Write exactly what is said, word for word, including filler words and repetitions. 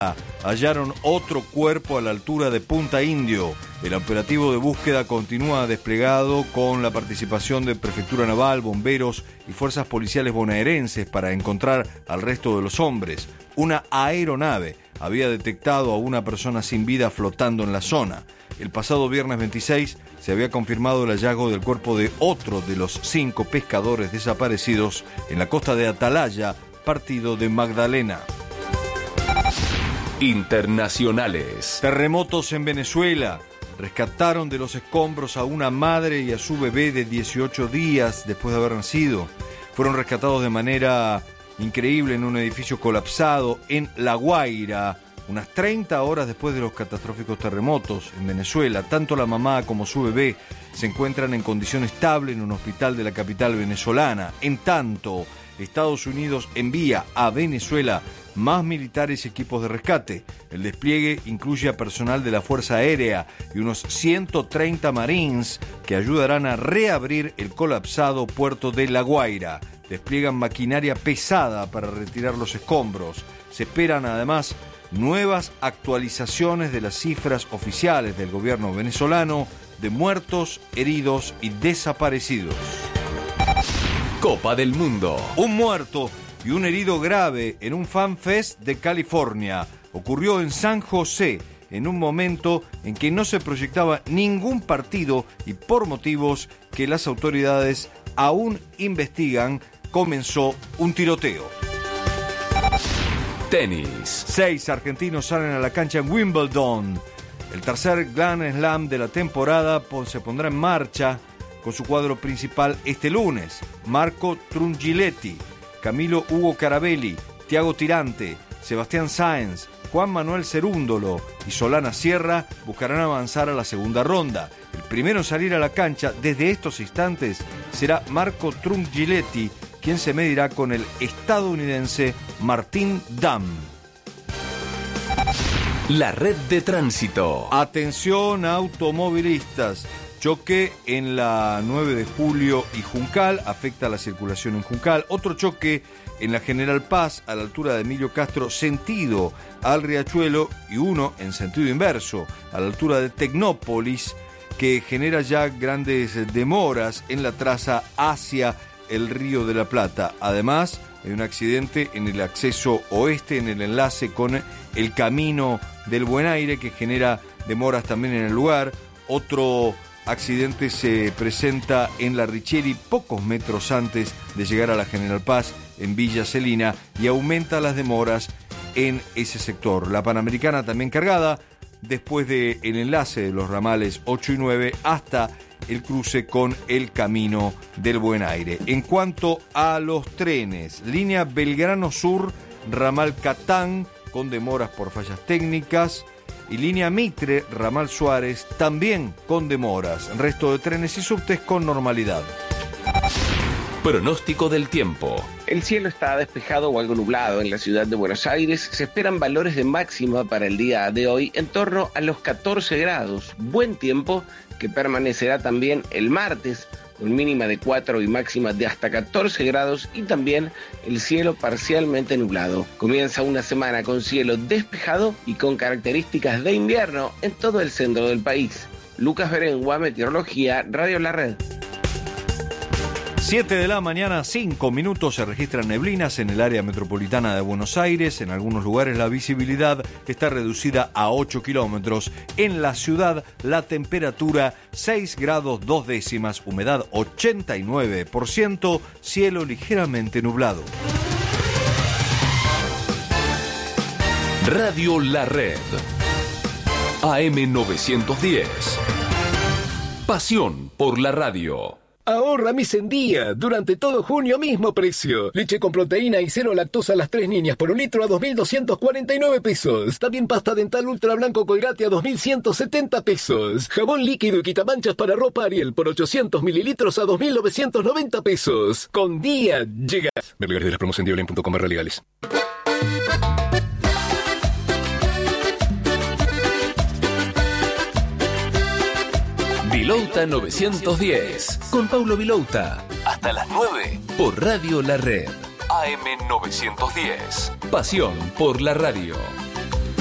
hallaron otro cuerpo a la altura de Punta Indio. El operativo de búsqueda continúa desplegado con la participación de Prefectura Naval, bomberos y fuerzas policiales bonaerenses para encontrar al resto de los hombres. Una aeronave había detectado a una persona sin vida flotando en la zona. El pasado viernes veintiséis se había confirmado el hallazgo del cuerpo de otro de los cinco pescadores desaparecidos en la costa de Atalaya, partido de Magdalena. Internacionales. Terremotos en Venezuela. Rescataron de los escombros a una madre y a su bebé de dieciocho días después de haber nacido. Fueron rescatados de manera increíble en un edificio colapsado en La Guaira, unas treinta horas después de los catastróficos terremotos en Venezuela. Tanto la mamá como su bebé se encuentran en condición estable en un hospital de la capital venezolana. En tanto, Estados Unidos envía a Venezuela más militares y equipos de rescate. El despliegue incluye a personal de la Fuerza Aérea y unos ciento treinta Marines que ayudarán a reabrir el colapsado puerto de La Guaira. Despliegan maquinaria pesada para retirar los escombros. Se esperan además nuevas actualizaciones de las cifras oficiales del gobierno venezolano de muertos, heridos y desaparecidos. Copa del Mundo. Un muerto y un herido grave en un Fan Fest de California. Ocurrió en San José, en un momento en que no se proyectaba ningún partido y por motivos que las autoridades aún investigan, comenzó un tiroteo. Tenis. Seis argentinos salen a la cancha en Wimbledon. El tercer Grand Slam de la temporada se pondrá en marcha con su cuadro principal este lunes. Marco Trungiletti, Camilo Hugo Carabelli, Thiago Tirante, Sebastián Sáenz, Juan Manuel Cerúndolo y Solana Sierra buscarán avanzar a la segunda ronda. El primero en salir a la cancha desde estos instantes será Marco Trungiletti, quien se medirá con el estadounidense Martín Damm. La red de tránsito. Atención automovilistas. Choque en la nueve de julio y Juncal, afecta la circulación en Juncal. Otro choque en la General Paz, a la altura de Emilio Castro, sentido al Riachuelo, y uno en sentido inverso, a la altura de Tecnópolis, que genera ya grandes demoras en la traza hacia el Río de la Plata. Además, hay un accidente en el acceso oeste, en el enlace con el Camino del Buen Aire, que genera demoras también en el lugar. Otro accidente se presenta en la Richeri, pocos metros antes de llegar a la General Paz, en Villa Celina, y aumenta las demoras en ese sector. La Panamericana también cargada, después del enlace de los ramales ocho y nueve hasta el cruce con el Camino del Buen Aire. En cuanto a los trenes, línea Belgrano Sur, ramal Catán, con demoras por fallas técnicas, y línea Mitre, ramal Suárez, también con demoras. Resto de trenes y subtes con normalidad. Pronóstico del tiempo. El cielo está despejado o algo nublado en la ciudad de Buenos Aires. Se esperan valores de máxima para el día de hoy en torno a los catorce grados. Buen tiempo que permanecerá también el martes, con mínima de cuatro y máxima de hasta catorce grados, y también el cielo parcialmente nublado. Comienza una semana con cielo despejado y con características de invierno en todo el centro del país. Lucas Berengua, Meteorología, Radio La Red. siete de la mañana, cinco minutos, se registran neblinas en el área metropolitana de Buenos Aires. En algunos lugares la visibilidad está reducida a ocho kilómetros. En la ciudad la temperatura seis grados dos décimas, humedad ochenta y nueve por ciento, cielo ligeramente nublado. Radio La Red. A M novecientos diez. Pasión por la radio. Ahorra mis en día. Durante todo junio, mismo precio. Leche con proteína y cero lactosa a las tres niñas por un litro a dos mil doscientos cuarenta y nueve pesos. También pasta dental ultra blanco Colgate a dos mil ciento setenta pesos. Jabón líquido y quitamanchas para ropa Ariel por ochocientos mililitros a dos mil novecientos noventa pesos. Con día llegas. Ver lugares de la promoción de Diolin punto com barra legales. Vilouta novecientos diez, con Paulo Vilouta. Hasta las nueve, por Radio La Red. A M novecientos diez. Pasión por la radio.